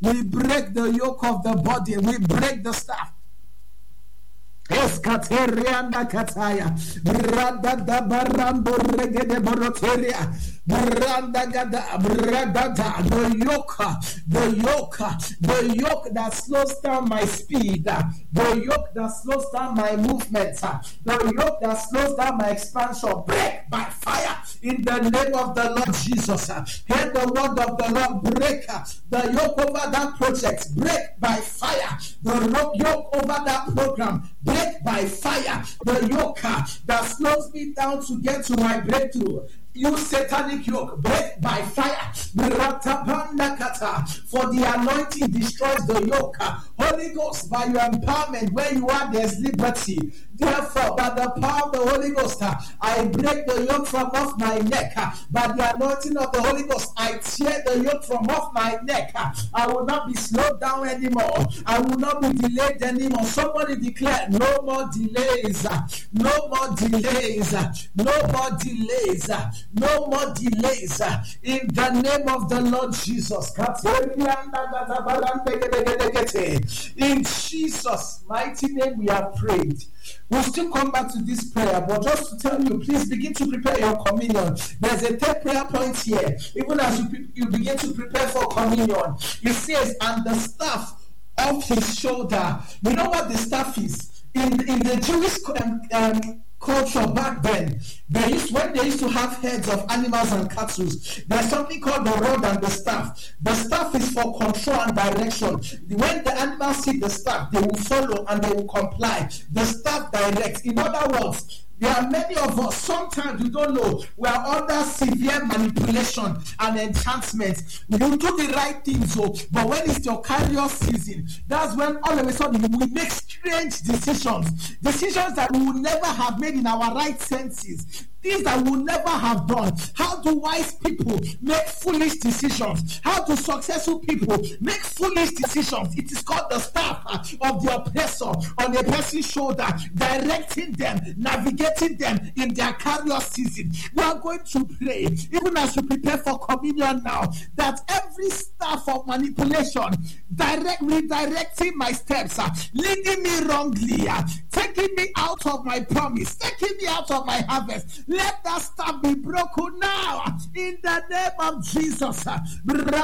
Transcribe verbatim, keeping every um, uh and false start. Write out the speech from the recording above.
We break the yoke of the body. We break the staff. Eskaterianda kataya, brada da barando regede boroteria, brada gada, brada da, the yoke, the yoke, the yoke that slows down my speed, the yoke that slows down my movement, the yoke that slows down my expansion, break by fire in the name of the Lord Jesus. Hear the word of the Lord, break the yoke over that project, break by fire, the yoke over that program, break by fire, the yoke that slows me down to get to my breakthrough. You satanic yoke, break by fire. For the anointing destroys the yoke. Holy Ghost, by your empowerment, where you are, there's liberty. Therefore, by the power of the Holy Ghost, I break the yoke from off my neck. By the anointing of the Holy Ghost, I tear the yoke from off my neck. I will not be slowed down anymore. I will not be delayed anymore. Somebody declare, no more delays. No more delays. No more delays. No more delays. In the name of the Lord Jesus. In Jesus' mighty name we have prayed. We'll still come back to this prayer, but just to tell you, please begin to prepare your communion. There's a third prayer point here. Even as you, you begin to prepare for communion, it says, and the staff of his shoulder. You know what the staff is? In, in the Jewish um, um, culture back then, they used, when they used to have heads of animals and cattle, there's something called the rod and the staff. The staff is for control and direction. When the animals see the staff, they will follow and they will comply. The staff directs. In other words, there are many of us, sometimes we don't know, we are under severe manipulation and enchantment. You do the right things, so, but when it's your career season, that's when all of a sudden we make strange decisions. Decisions that we would never have made in our right senses. Things that we would never have done. How do wise people make foolish decisions? How do successful people make foolish decisions? It is called the staff of the oppressor on a person's shoulder, directing them, navigating them in their career season. We are going to pray, even as we prepare for communion now, that every staff of manipulation, direct redirecting my steps, uh, leading me wrongly, uh, taking me out of my promise, taking me out of my harvest, let that staff be broken now in the name of Jesus.